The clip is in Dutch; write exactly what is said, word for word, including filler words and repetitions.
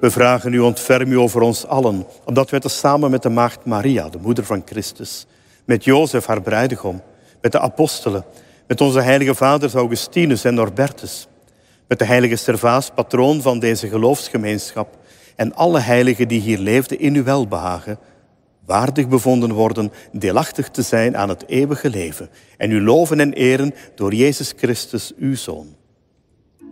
We vragen u, ontferm u over ons allen, omdat wij tezamen met de maagd Maria, de moeder van Christus, met Jozef, haar bruidegom, met de apostelen, met onze heilige vaders Augustinus en Norbertus, met de heilige Servaas, patroon van deze geloofsgemeenschap, en alle heiligen die hier leefden in uw welbehagen, waardig bevonden worden deelachtig te zijn aan het eeuwige leven en u loven en eren door Jezus Christus, uw Zoon.